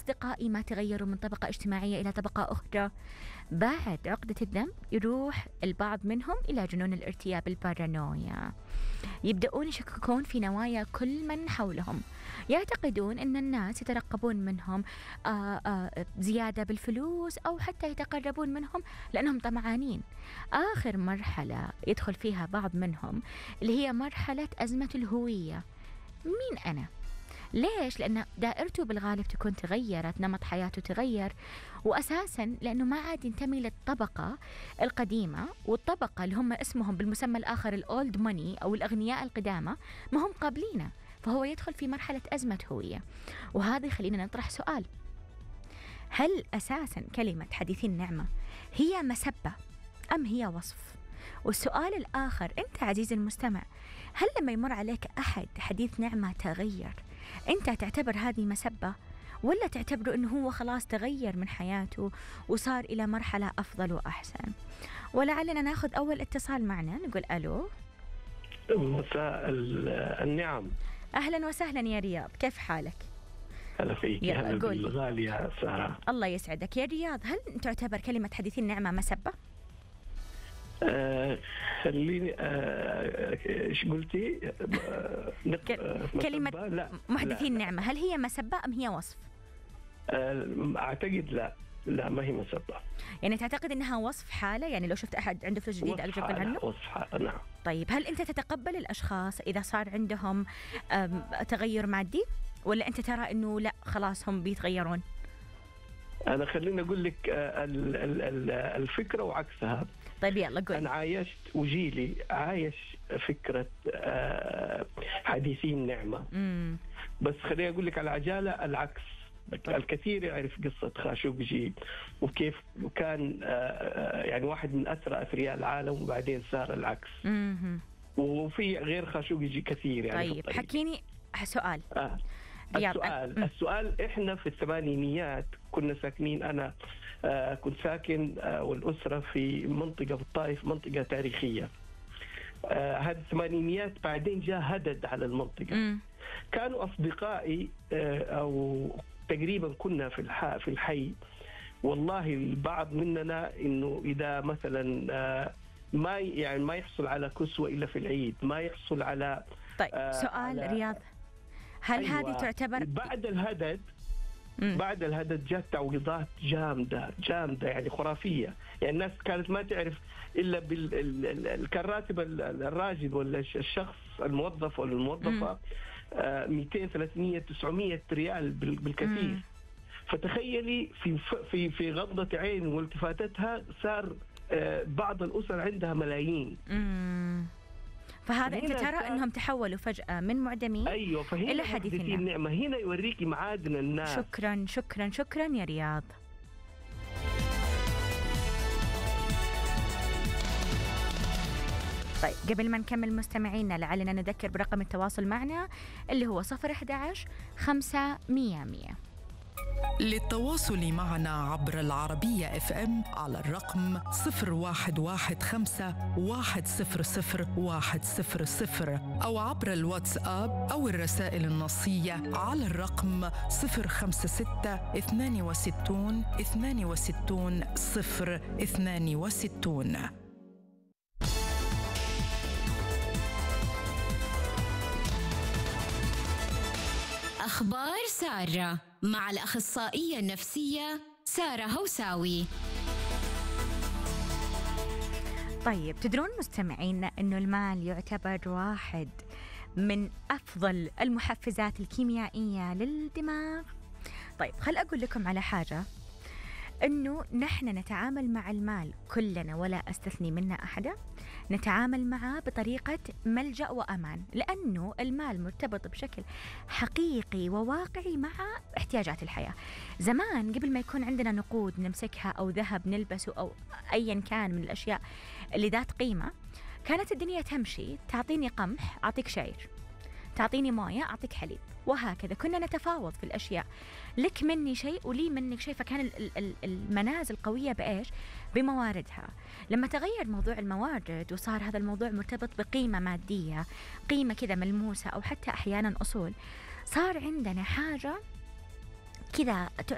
أصدقائي ما تغيروا من طبقة اجتماعية إلى طبقة أخرى. بعد عقدة الذنب يروح البعض منهم إلى جنون الارتياب البارانويا، يبدأون يشككون في نوايا كل من حولهم، يعتقدون أن الناس يترقبون منهم زيادة بالفلوس أو حتى يتقربون منهم لأنهم طمعانين. آخر مرحلة يدخل فيها بعض منهم اللي هي مرحلة أزمة الهوية. مين أنا؟ ليش؟ لأن دائرته بالغالب تكون تغيرت، نمط حياته تغير، وأساساً لأنه ما عاد ينتمي للطبقة القديمة، والطبقة اللي هم اسمهم بالمسمى الآخر الأولد ماني أو الأغنياء القدامى ما هم قابلينه، فهو يدخل في مرحلة أزمة هوية. وهذا يخلينا نطرح سؤال: هل أساساً كلمة حديثي النعمة هي مسبة أم هي وصف؟ والسؤال الآخر، أنت عزيزي المستمع، هل لما يمر عليك أحد حديث نعمة تغير أنت تعتبر هذه مسبة، ولا تعتبره أنه هو خلاص تغير من حياته وصار إلى مرحلة أفضل وأحسن؟ ولعلنا ناخذ أول اتصال معنا. نقول ألو. مساء النعم. أهلا وسهلا يا رياض، كيف حالك؟ هلا فيك، هلا بالغالية سارة. الله يسعدك يا رياض. هل تعتبر كلمة حديثي النعمة مسبة؟ خليني ايش قلتي؟ كلمة لا. محدثي النعمة هل هي مسبة أم هي وصف؟ أعتقد لا ما هي مسبة. يعني تعتقد أنها وصف حالة؟ يعني لو شفت أحد عنده فلوس جديدة أقدر أقول عنه وصف حالة. نعم. طيب هل أنت تتقبل الأشخاص إذا صار عندهم تغير مادي، ولا أنت ترى أنه لا خلاص هم بيتغيرون؟ أنا خليني أقول لك الفكرة وعكسها. طيب يلا قول. أنا عايشت وجيلي عايش فكرة حديثي النعمة. بس خليني أقول لك على عجالة العكس. الكثير يعرف قصة خاشقجي وكيف كان يعني واحد من أسرى أثرياء العالم، وبعدين صار العكس. وفي غير خاشقجي كثير يعني. طيب حكيني سؤال. السؤال إحنا في الثمانينيات كنا ساكنين، أنا كنت ساكن والأسرة في منطقة في الطائف، منطقة تاريخية. هذه الثمانينيات بعدين جاء هدد على المنطقة. كانوا أصدقائي أو تقريبا كنا في الحي. والله البعض مننا إنه إذا مثلا ما يحصل على كسوة إلا في العيد، ما يحصل على. طيب سؤال رياض، هل هذه تعتبر بعد الهدد جاءت تعويضات جامدة يعني خرافية. يعني الناس كانت ما تعرف إلا بالكراتب الراجل ولا الشخص الموظف ولا الموظفة 200 300 900 ريال بالكثير. فتخيلي في غضة عين والتفاتتها صار بعض الأسر عندها ملايين. فهذا أنت ترى أنهم تحولوا فجأة من معدمين إلى حديث النعمة. هنا يوريكي معادن الناس. شكرا شكرا شكرا يا رياض. طيب قبل ما نكمل مستمعينا، لعلنا نذكر برقم التواصل معنا اللي هو 011 500 100. للتواصل معنا عبر العربية FM على الرقم 0115 100 100 أو عبر الواتساب أو الرسائل النصية على الرقم 056 62 62 062. أخبار سارة مع الأخصائية النفسية سارة هوساوي. طيب تدرون مستمعينا أنه المال يعتبر واحد من أفضل المحفزات الكيميائية للدماغ. طيب خل أقول لكم على حاجة، أنه نحن نتعامل مع المال كلنا ولا أستثني منا أحدا، نتعامل معه بطريقة ملجأ وأمان، لأنه المال مرتبط بشكل حقيقي وواقعي مع احتياجات الحياة. زمان قبل ما يكون عندنا نقود نمسكها أو ذهب نلبسه أو أيا كان من الأشياء اللي ذات قيمة، كانت الدنيا تمشي، تعطيني قمح أعطيك شعير، تعطيني موية أعطيك حليب، وهكذا كنا نتفاوض في الأشياء، لك مني شيء ولي منك شيء. فكان المنازل قوية بإيش؟ بمواردها. لما تغير موضوع الموارد وصار هذا الموضوع مرتبط بقيمة مادية، قيمة كذا ملموسة أو حتى أحيانا أصول، صار عندنا حاجة كذا